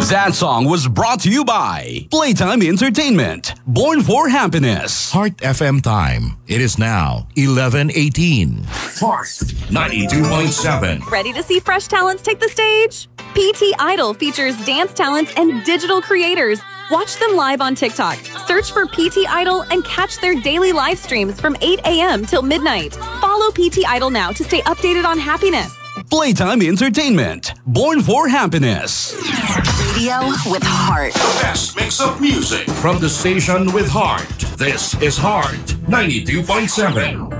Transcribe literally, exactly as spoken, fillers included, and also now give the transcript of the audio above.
That song was brought to you by Playtime Entertainment, born for happiness. Heart F M time. It is now eleven eighteen. Heart ninety-two point seven. Ready to see fresh talents take the stage? P T Idol features dance talent and digital creators. Watch them live on TikTok. Search for P T Idol and catch their daily live streams from eight a.m. till midnight. Follow P T Idol now to stay updated on happiness. Playtime Entertainment, born for happiness. Radio with heart. The best mix of music from the station with heart. This is Heart ninety-two point seven.